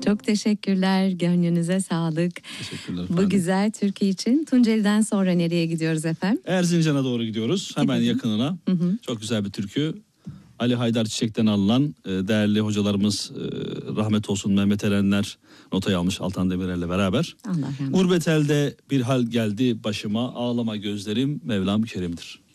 Çok teşekkürler. Gönlünüze sağlık. Teşekkürler efendim. Bu güzel türkü için. Tunceli'den sonra nereye gidiyoruz efendim? Erzincan'a doğru gidiyoruz. Hemen yakınına. Çok güzel bir türkü. Ali Haydar Çiçek'ten alınan değerli hocalarımız rahmet olsun Mehmet Erenler notayı almış Altan Demirer'le beraber. Allah rahmet eylesin. Gurbet elde bir hal geldi başıma, ağlama gözlerim Mevlam Kerim'dir.